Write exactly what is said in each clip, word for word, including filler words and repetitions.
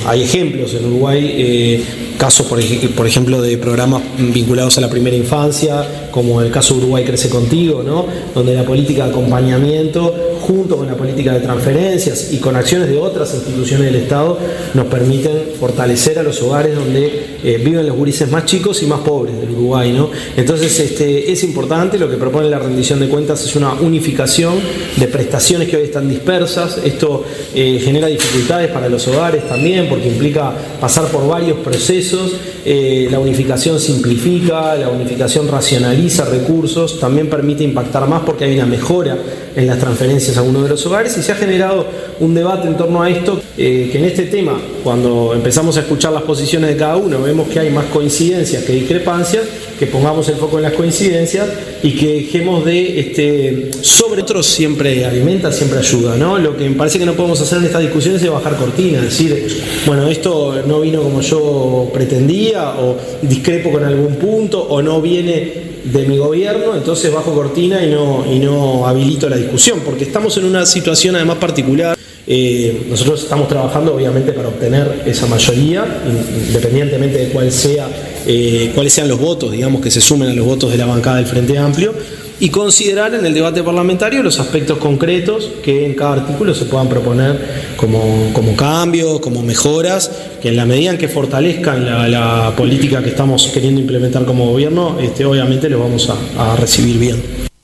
hay ejemplos en Uruguay, eh, casos por, ej- por ejemplo de programas vinculados a la primera infancia, como el caso Uruguay Crece Contigo, ¿no? Donde la política de acompañamiento junto con la política de transferencias y con acciones de otras instituciones del Estado nos permiten fortalecer a los hogares donde eh, viven los gurises más chicos y más pobres del Uruguay, ¿no? Entonces este, es importante, lo que propone la rendición de cuentas es una unificación de prestaciones que hoy están dispersas. Esto eh, genera dificultades para los hogares también porque implica pasar por varios procesos. Eh, la unificación simplifica, la unificación racionaliza recursos, también permite impactar más porque hay una mejora en las transferencias a uno de los hogares y se ha generado un debate en torno a esto, eh, que en este tema, cuando empezamos a escuchar las posiciones de cada uno, vemos que hay más coincidencias que discrepancias, que pongamos el foco en las coincidencias y que dejemos de, este, sobre otros siempre alimenta, siempre ayuda, ¿no? Lo que me parece que no podemos hacer en estas discusiones es bajar cortina, decir, bueno, esto no vino como yo pretendía, o discrepo con algún punto, o no viene de mi gobierno, entonces bajo cortina y no, y no habilito la discusión, porque estamos en una situación además particular. Eh, nosotros estamos trabajando obviamente para obtener esa mayoría, independientemente de cuál sea, eh, cuáles sean los votos, digamos, que se sumen a los votos de la bancada del Frente Amplio, y considerar en el debate parlamentario los aspectos concretos que en cada artículo se puedan proponer como, como cambios, como mejoras, que en la medida en que fortalezcan la, la política que estamos queriendo implementar como gobierno, este, obviamente los vamos a, a recibir bien.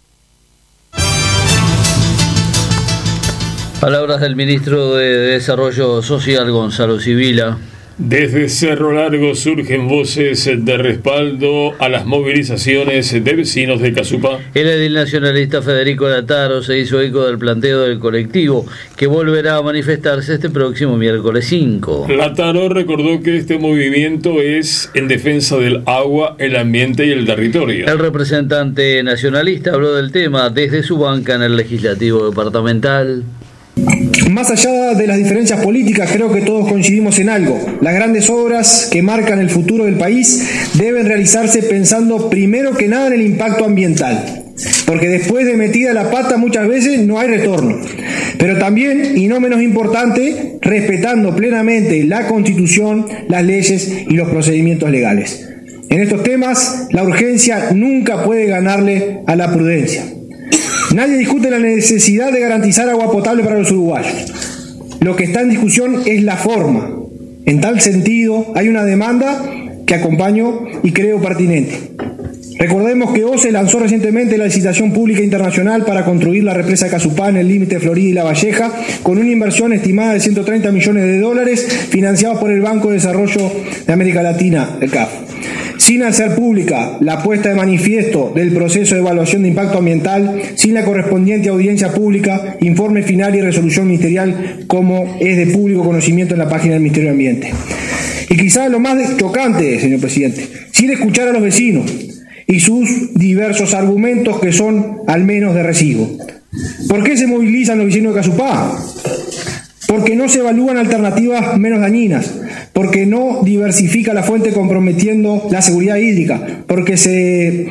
Palabras del ministro de Desarrollo Social, Gonzalo Sibila. Desde Cerro Largo surgen voces de respaldo a las movilizaciones de vecinos de Casupá. El edil nacionalista Federico Lataro se hizo eco del planteo del colectivo, que volverá a manifestarse este próximo miércoles cinco. Lataro recordó que este movimiento es en defensa del agua, el ambiente y el territorio. El representante nacionalista habló del tema desde su banca en el Legislativo Departamental. Más allá de las diferencias políticas, creo que todos coincidimos en algo. Las grandes obras que marcan el futuro del país deben realizarse pensando primero que nada en el impacto ambiental, porque después de metida la pata muchas veces no hay retorno. Pero también, y no menos importante, respetando plenamente la Constitución, las leyes y los procedimientos legales. En estos temas, la urgencia nunca puede ganarle a la prudencia. Nadie discute la necesidad de garantizar agua potable para los uruguayos. Lo que está en discusión es la forma. En tal sentido, hay una demanda que acompaño y creo pertinente. Recordemos que O C E lanzó recientemente la licitación pública internacional para construir la represa de Casupá en el límite de Florida y La Valleja, con una inversión estimada de ciento treinta millones de dólares, financiados por el Banco de Desarrollo de América Latina, el C A F. Sin hacer pública la puesta de manifiesto del proceso de evaluación de impacto ambiental, sin la correspondiente audiencia pública, informe final y resolución ministerial, como es de público conocimiento en la página del Ministerio de Ambiente. Y quizás lo más chocante, señor presidente, sin escuchar a los vecinos y sus diversos argumentos que son al menos de recibo. ¿Por qué se movilizan los vecinos de Casupá? Porque no se evalúan alternativas menos dañinas, porque no diversifica la fuente comprometiendo la seguridad hídrica, porque se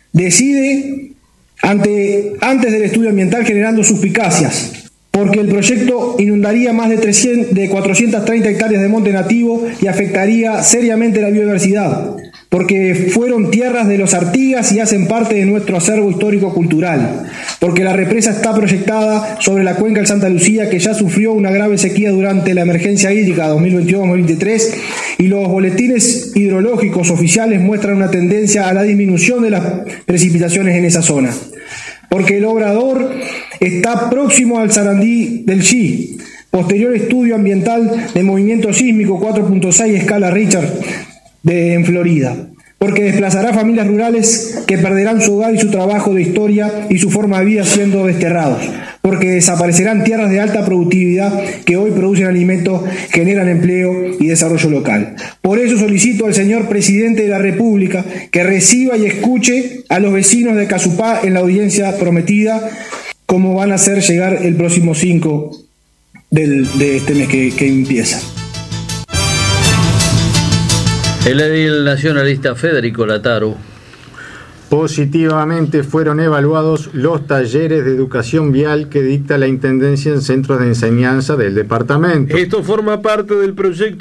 decide ante, antes del estudio ambiental generando suspicacias, porque el proyecto inundaría más de, trescientas, de cuatrocientas treinta hectáreas de monte nativo y afectaría seriamente la biodiversidad, porque fueron tierras de los Artigas y hacen parte de nuestro acervo histórico-cultural, porque la represa está proyectada sobre la cuenca del Santa Lucía, que ya sufrió una grave sequía durante la emergencia hídrica dos mil veintidós dos mil veintitrés, y los boletines hidrológicos oficiales muestran una tendencia a la disminución de las precipitaciones en esa zona, porque el obrador está próximo al Sarandí del Chi, posterior estudio ambiental de movimiento sísmico cuatro punto seis escala Richter de, en Florida, porque desplazará familias rurales que perderán su hogar y su trabajo de historia y su forma de vida siendo desterrados, porque desaparecerán tierras de alta productividad que hoy producen alimentos, generan empleo y desarrollo local. Por eso solicito al señor presidente de la República que reciba y escuche a los vecinos de Casupá en la audiencia prometida, como van a hacer llegar el próximo cinco del, de este mes que, que empieza. El edil nacionalista Federico Lataro. Positivamente fueron evaluados los talleres de educación vial que dicta la Intendencia en centros de enseñanza del departamento. Esto forma parte del proyecto